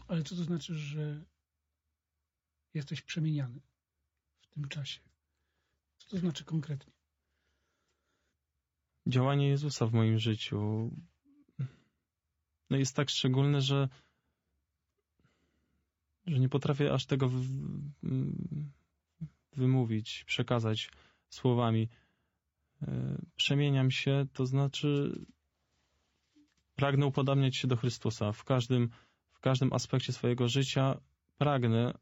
Ale co to znaczy, że jesteś przemieniany w tym czasie? Co to znaczy konkretnie? Działanie Jezusa w moim życiu jest tak szczególne, że nie potrafię aż tego wymówić, przekazać słowami. Przemieniam się, to znaczy pragnę upodabniać się do Chrystusa. W każdym aspekcie swojego życia pragnę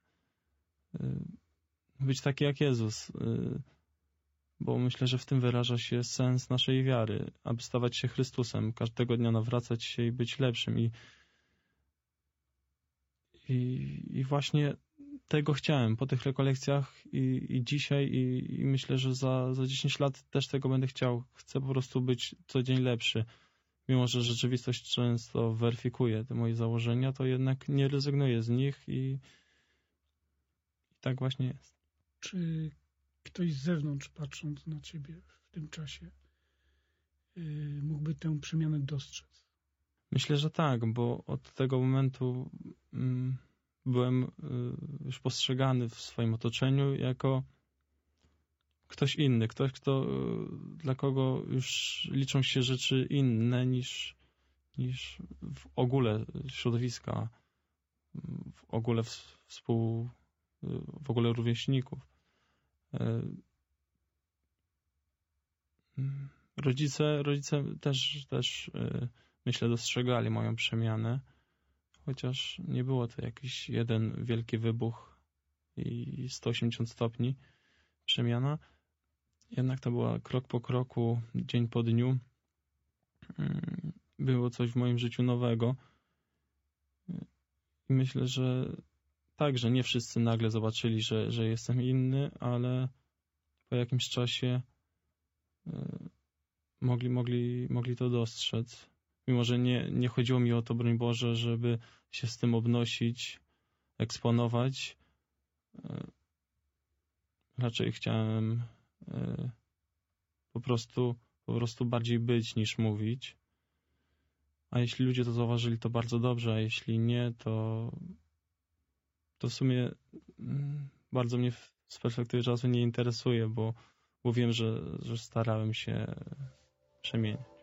być taki jak Jezus, bo myślę, że w tym wyraża się sens naszej wiary, aby stawać się Chrystusem, każdego dnia nawracać się i być lepszym. I właśnie tego chciałem po tych rekolekcjach i dzisiaj i myślę, że za 10 lat też tego będę chciał. Chcę po prostu być co dzień lepszy. Mimo że rzeczywistość często weryfikuje te moje założenia, to jednak nie rezygnuję z nich i tak właśnie jest. Czy ktoś z zewnątrz, patrząc na ciebie w tym czasie, mógłby tę przemianę dostrzec? Myślę, że tak, bo od tego momentu byłem już postrzegany w swoim otoczeniu jako ktoś inny, ktoś, dla kogo już liczą się rzeczy inne niż w ogóle środowiska, w ogóle w ogóle rówieśników. Rodzice też myślę dostrzegali moją przemianę, chociaż nie było to jakiś jeden wielki wybuch i 180 stopni przemiana. Jednak to była krok po kroku, dzień po dniu. Było coś w moim życiu nowego. I myślę, że tak, że nie wszyscy nagle zobaczyli, że jestem inny, ale po jakimś czasie mogli to dostrzec. Mimo że nie chodziło mi o to, broń Boże, żeby się z tym obnosić, eksponować. Raczej chciałem po prostu bardziej być niż mówić. A jeśli ludzie to zauważyli, to bardzo dobrze, a jeśli nie, to w sumie bardzo mnie z perspektywy czasu nie interesuje, bo wiem, że starałem się przemienić.